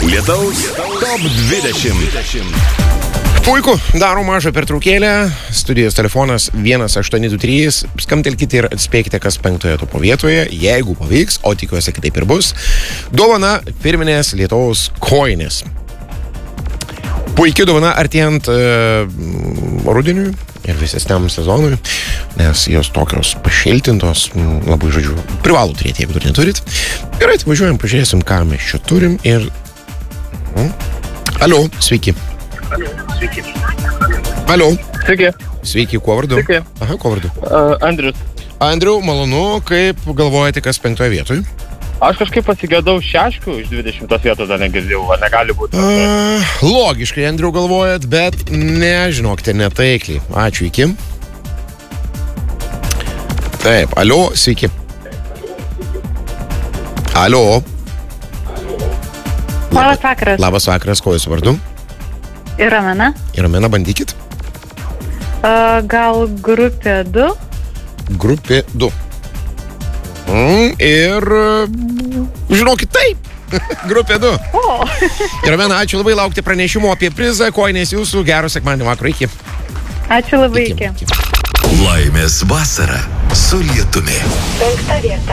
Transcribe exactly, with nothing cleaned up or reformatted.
Lietaus top dvidešimt. Puiku, darom mažą pertraukėlę. Studijos telefonas vienas aštuoni du trys. Skambtelkite ir atspėkite, kas penktoje topo vietoje. Jeigu pavyks, o tikiuosi, kad taip ir bus, dovana firminės Lietaus kojinės. Puikiai dovana artėjant uh, rudeniui ir visesniam sezonui, nes jos tokios pašiltintos, labai, žodžiu, privalu turėti, jeigu dar neturit. Gerai, tai važiuojam, pažiūrėsim, ką mes čia turim ir... Hmm. Alio, sveiki. Alio, sveiki. Alio. Sveiki. Sveiki, kuo vardu? Sveiki. Aha, kuo vardu? Uh, Andrius. Andriu, malonu, kaip galvojate, kas penktoje vietoje? Aš kažkaip pasigėdau šeškių iš dvidešimtos vietos, dar negirdėjau, ar negali būti. Uh, logiškai, Andriu, galvojat, bet nežinokite, netaikliai. Ačiū, iki. Taip, alio, sveiki. Alio. Labas vakaras. Labas vakaras, kuo jūsų vardu? Iramena. Iramena, bandykit. Uh, gal grupė du? Grupė du. Mm, ir, žinokit, taip. Grupė du. O. Iramena, ačiū labai, laukti pranešimo apie prizą. Kojinės jūsų, gero sekmadienio vakaro. Iki. Ačiū labai, iki. Laimės vasara su lietumi. Penkta vieta.